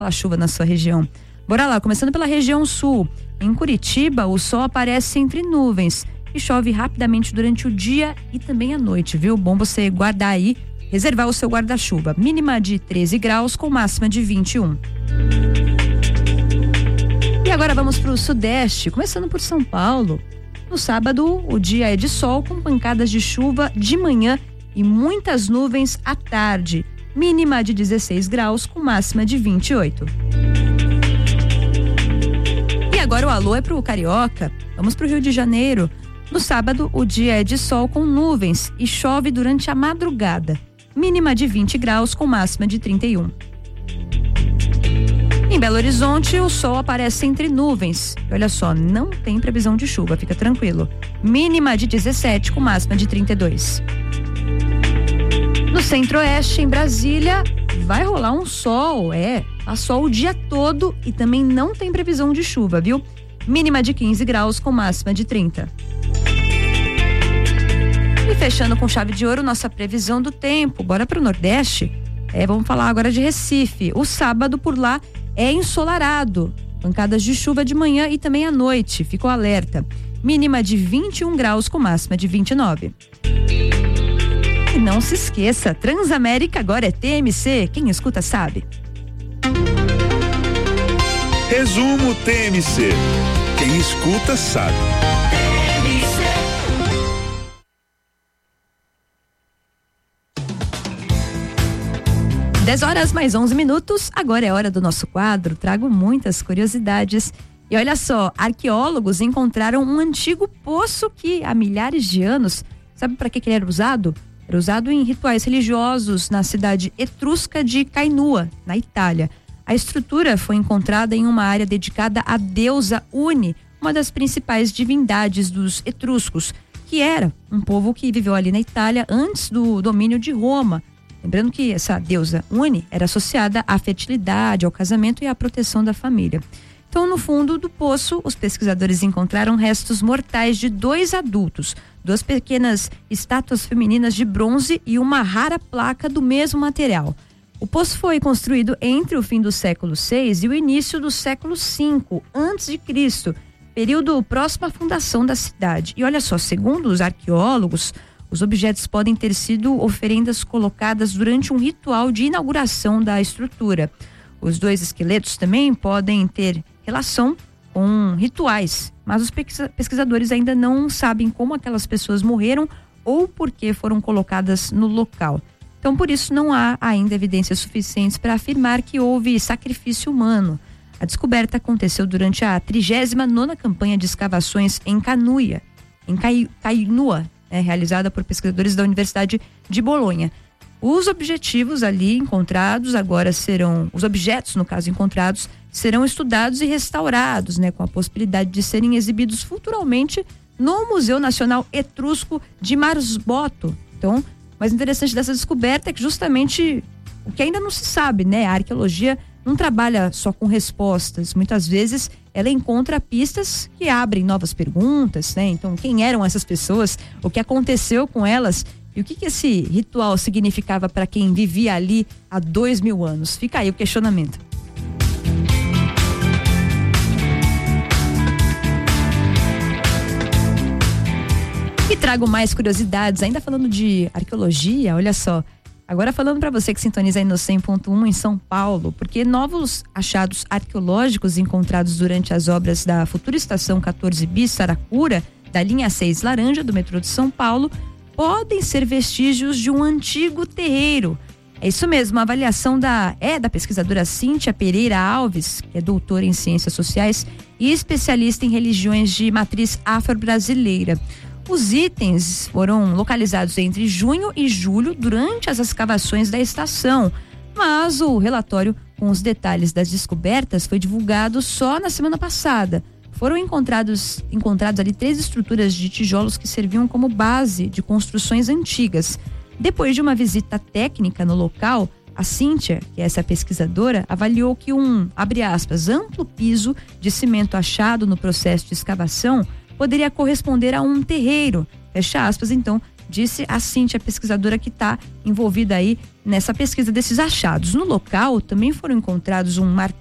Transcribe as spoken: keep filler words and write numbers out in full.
a chuva na sua região. Bora lá, começando pela região sul. Em Curitiba, o sol aparece entre nuvens e chove rapidamente durante o dia e também à noite, viu? Bom você guardar aí, reservar o seu guarda-chuva. Mínima de treze graus com máxima de vinte e um. E agora vamos para o sudeste, começando por São Paulo. No sábado, o dia é de sol com pancadas de chuva de manhã e muitas nuvens à tarde. Mínima de dezesseis graus com máxima de vinte e oito. E agora o alô é pro Carioca. Vamos pro Rio de Janeiro. No sábado, o dia é de sol com nuvens e chove durante a madrugada. Mínima de vinte graus com máxima de trinta e um. Em Belo Horizonte, o sol aparece entre nuvens. E olha só, não tem previsão de chuva, fica tranquilo. Mínima de dezessete com máxima de trinta e dois. No centro-oeste, em Brasília, vai rolar um sol, é, faz sol o dia todo e também não tem previsão de chuva, viu? Mínima de quinze graus com máxima de trinta. E fechando com chave de ouro nossa previsão do tempo, bora pro Nordeste. É, vamos falar agora de Recife. O sábado por lá é ensolarado, pancadas de chuva de manhã e também à noite, ficou alerta. Mínima de vinte e um graus com máxima de vinte e nove. E não se esqueça, Transamérica agora é T M C, quem escuta sabe. Resumo T M C, quem escuta sabe. dez horas mais onze minutos, agora é hora do nosso quadro, trago muitas curiosidades. E olha só, arqueólogos encontraram um antigo poço que há milhares de anos, sabe para que, que ele era usado? Era usado em rituais religiosos na cidade etrusca de Cainua, na Itália. A estrutura foi encontrada em uma área dedicada à deusa Uni, uma das principais divindades dos etruscos, que era um povo que viveu ali na Itália antes do domínio de Roma. Lembrando que essa deusa Uni era associada à fertilidade, ao casamento e à proteção da família. Então, no fundo do poço, os pesquisadores encontraram restos mortais de dois adultos, duas pequenas estátuas femininas de bronze e uma rara placa do mesmo material. O poço foi construído entre o fim do século seis e o início do século cinco, antes de Cristo, período próximo à fundação da cidade. E olha só, segundo os arqueólogos, os objetos podem ter sido oferendas colocadas durante um ritual de inauguração da estrutura. Os dois esqueletos também podem ter relação com rituais, mas os pesquisadores ainda não sabem como aquelas pessoas morreram ou por que foram colocadas no local. Então, por isso, não há ainda evidências suficientes para afirmar que houve sacrifício humano. A descoberta aconteceu durante a trigésima nona campanha de escavações em Canuia, em Cainua, É, realizada por pesquisadores da Universidade de Bolonha. Os objetivos ali encontrados agora serão, os objetos no caso encontrados, serão estudados e restaurados, né, com a possibilidade de serem exibidos futuramente no Museu Nacional Etrusco de Marzbotto. Então, o mais interessante dessa descoberta é que justamente o que ainda não se sabe, né, a arqueologia não trabalha só com respostas, muitas vezes ela encontra pistas que abrem novas perguntas, né? Então, quem eram essas pessoas, o que aconteceu com elas e o que, que esse ritual significava para quem vivia ali há dois mil anos? Fica aí o questionamento. E trago mais curiosidades, ainda falando de arqueologia, olha só. Agora falando para você que sintoniza aí no cem ponto um em São Paulo, porque novos achados arqueológicos encontrados durante as obras da futura estação quatorze bis Saracura, da linha seis Laranja do metrô de São Paulo, podem ser vestígios de um antigo terreiro. É isso mesmo, a avaliação da, é da pesquisadora Cíntia Pereira Alves, que é doutora em ciências sociais e especialista em religiões de matriz afro-brasileira. Os itens foram localizados entre junho e julho durante as escavações da estação, mas o relatório com os detalhes das descobertas foi divulgado só na semana passada. Foram encontrados, encontrados ali três estruturas de tijolos que serviam como base de construções antigas. Depois de uma visita técnica no local, a Cíntia, que é essa pesquisadora, avaliou que um, abre aspas, amplo piso de cimento achado no processo de escavação poderia corresponder a um terreiro, fecha aspas, então, disse a Cíntia, pesquisadora que está envolvida aí nessa pesquisa desses achados. No local também foram encontrados um martelo